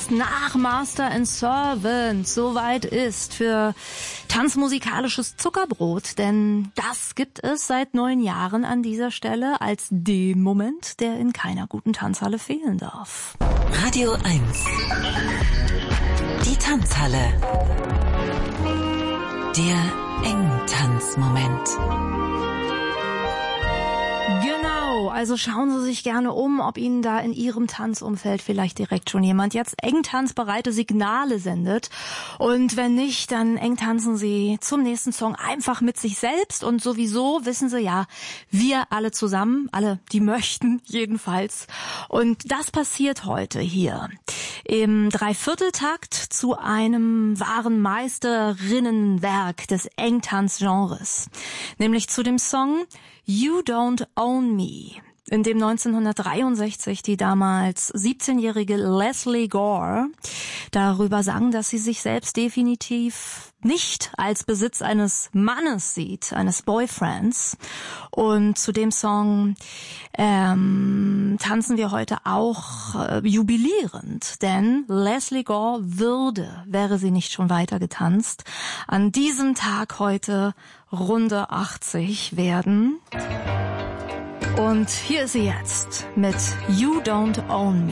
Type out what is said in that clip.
jetzt nach Master and Servant soweit ist für tanzmusikalisches Zuckerbrot, denn das gibt es seit 9 Jahren an dieser Stelle als den Moment, der in keiner guten Tanzhalle fehlen darf. Radio 1. Die Tanzhalle. Der Engtanzmoment. Genau, also schauen Sie sich gerne um, ob Ihnen da in Ihrem Tanzumfeld vielleicht direkt schon jemand jetzt engtanzbereite Signale sendet. Und wenn nicht, dann engtanzen Sie zum nächsten Song einfach mit sich selbst. Und sowieso wissen Sie ja, wir alle zusammen, alle, die möchten jedenfalls. Und das passiert heute hier im Dreivierteltakt zu einem wahren Meisterinnenwerk des Engtanzgenres, nämlich zu dem Song You Don't Own Me, in dem 1963 die damals 17-jährige Lesley Gore darüber sang, dass sie sich selbst definitiv nicht als Besitz eines Mannes sieht, eines Boyfriends. Und zu dem Song tanzen wir heute auch jubilierend, denn Lesley Gore wäre sie nicht schon weiter getanzt, an diesem Tag heute Runde 80 werden. Und hier ist sie jetzt mit You Don't Own Me.